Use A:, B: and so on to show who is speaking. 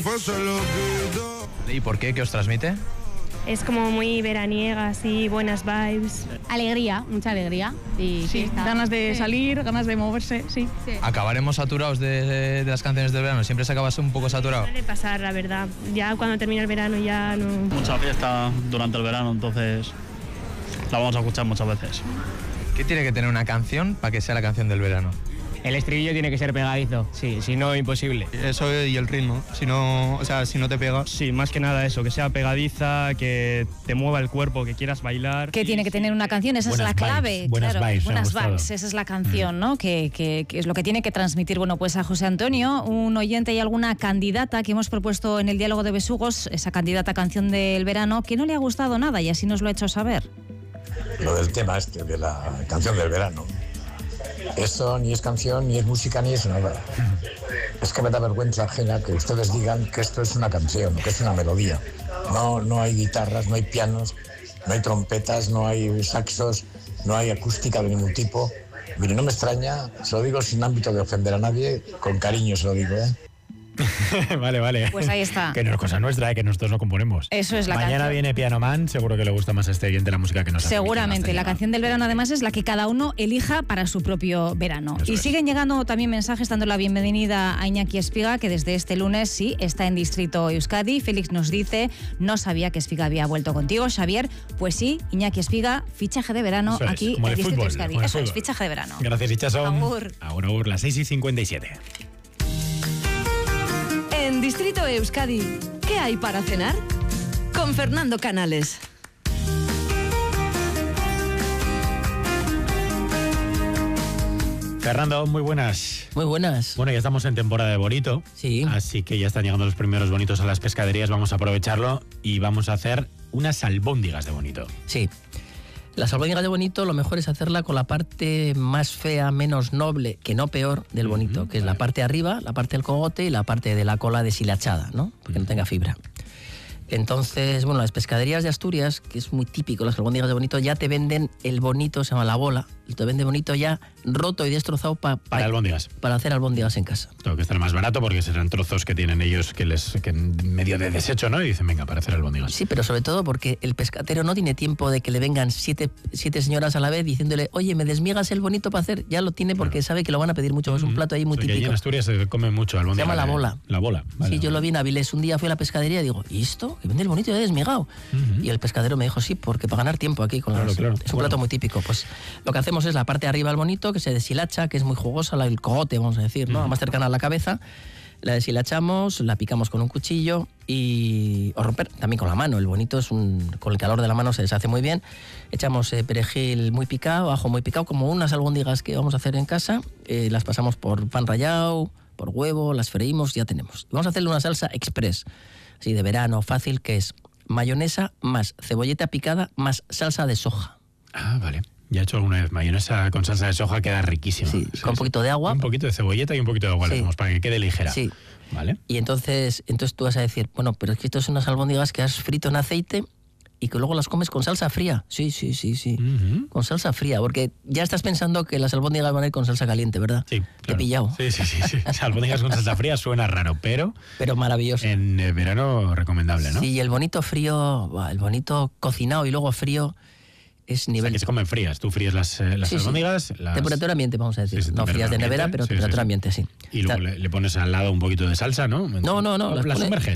A: fuese loquito.
B: ¿Y por qué? ¿Qué os transmite?
C: Es como muy veraniega, así, buenas vibes.
D: Alegría, mucha alegría. Y
E: sí, ganas de salir, ganas de moverse, sí.
B: ¿Acabaremos saturados de las canciones del verano? ¿Siempre se acaba un poco saturado?
C: Suele pasar, la verdad. Ya cuando termina el verano ya no...
F: Mucha fiesta durante el verano, entonces la vamos a escuchar muchas veces.
B: ¿Qué tiene que tener una canción para que sea la canción del verano?
G: El estribillo tiene que ser pegadizo, sí, si no, imposible.
H: Eso y el ritmo, si no te pegas.
F: Sí, más que nada eso, que sea pegadiza, que te mueva el cuerpo, que quieras bailar.
I: ¿Qué tiene que tener una canción? Esa
J: buenas
I: es la clave.
J: Buenas vibes,
I: buenas vibes, esa es la canción, ¿no? Que es lo que tiene que transmitir. Bueno, pues a José Antonio, un oyente y alguna candidata que hemos propuesto en el diálogo de Besugos, esa candidata canción del verano, que no le ha gustado nada y así nos lo ha hecho saber.
K: Lo del tema este, de la canción del verano. Eso ni es canción, ni es música, ni es nada. Es que me da vergüenza ajena que ustedes digan que esto es una canción, que es una melodía. No hay guitarras, no hay pianos, no hay trompetas, no hay saxos, no hay acústica de ningún tipo. Mire, no me extraña, se lo digo sin ámbito de ofender a nadie, con cariño se lo digo, ¿eh?
J: Vale.
I: Pues ahí está.
J: Que no es cosa nuestra, que nosotros no componemos.
I: Eso es la
J: Mañana
I: canción.
J: viene Piano Man, seguro que le gusta más a este oyente la música que nos hace.
I: Seguramente, la canción del verano además es la que cada uno elija para su propio verano.
J: Eso
I: y
J: es.
I: siguen llegando también mensajes dando la bienvenida a Iñaki Espiga, que desde este lunes sí está en Distrito Euskadi. Félix nos dice, no sabía que Espiga había vuelto contigo. Xavier, pues sí, Iñaki Espiga, fichaje de verano
J: Eso es,
I: aquí
J: como
I: en
J: el
I: Distrito
J: fútbol,
I: Euskadi.
J: como el
I: Eso es,
J: fútbol.
I: fichaje de verano.
J: Gracias, Hichason.
I: Agur,
J: las 6:57.
L: En Distrito Euskadi, ¿qué hay para cenar? Con Fernando Canales.
J: Fernando, muy buenas.
M: Muy buenas.
J: Bueno, ya estamos en temporada de bonito.
M: Sí.
J: Así que ya están llegando los primeros bonitos a las pescaderías. Vamos a aprovecharlo y vamos a hacer unas albóndigas de bonito.
M: Sí. Las albóndigas de bonito lo mejor es hacerla con la parte más fea, menos noble, que no peor, del bonito, que es la parte de arriba, la parte del cogote y la parte de la cola deshilachada, ¿no? Porque no tenga fibra. Entonces, bueno, las pescaderías de Asturias, que es muy típico, las albóndigas de bonito, ya te venden el bonito, se llama la bola, te vende bonito ya roto y destrozado para
J: albóndigas.
M: Para hacer albóndigas en casa.
J: Tengo que estar más barato porque serán trozos que tienen ellos que medio de desecho, ¿no? Y dicen, venga, para hacer albóndigas.
M: Sí, pero sobre todo porque el pescatero no tiene tiempo de que le vengan siete señoras a la vez diciéndole, oye, ¿me desmigas el bonito para hacer? Ya lo tiene porque sabe que lo van a pedir mucho. Es un plato ahí muy típico.
J: Allí en Asturias se come mucho albóndigas.
M: Se llama la bola.
J: La bola, vale.
M: Sí, yo lo vi en Avilés. Un día fui a la pescadería y digo, ¿y esto? Que vende el bonito ya desmigado. Y el pescadero me dijo, sí, porque para ganar tiempo aquí.
J: Claro.
M: Es un plato muy típico. Pues lo que hacemos es la parte de arriba del bonito, que se deshilacha, que es muy jugosa, el cogote, vamos a decir, ¿no? Más cercana a la cabeza. La deshilachamos, la picamos con un cuchillo o romper también con la mano. El bonito con el calor de la mano se deshace muy bien. Echamos perejil muy picado, ajo muy picado, como unas albóndigas que vamos a hacer en casa. Las pasamos por pan rallado, por huevo, las freímos, ya tenemos. Vamos a hacerle una salsa express, así de verano, fácil, que es mayonesa más cebolleta picada más salsa de soja.
J: Ah, vale. Ya he hecho alguna vez mayonesa con salsa de soja, queda riquísima.
M: Sí, con un poquito de agua.
J: Un poquito de cebolleta y un poquito de agua, le hacemos para que quede ligera.
M: Sí.
J: Vale.
M: Y entonces tú vas a decir, bueno, pero es que esto son unas albóndigas que has frito en aceite y que luego las comes con salsa fría. Sí. Con salsa fría, porque ya estás pensando que las albóndigas van a ir con salsa caliente, ¿verdad?
J: Sí,
M: claro. Te he pillado.
J: Sí. Las albóndigas con salsa fría suena raro, pero
M: maravilloso.
J: En verano recomendable, ¿no?
M: Sí, y el bonito frío, el bonito cocinado y luego frío es nivel...
J: O sea, que se comen frías. Tú fríes las albóndigas...
M: Temperatura ambiente, vamos a decir.
J: Sí,
M: no frías de nevera, pero temperatura ambiente, sí.
J: Y luego le pones al lado un poquito de salsa, ¿no?
M: No.
J: Las sumerges.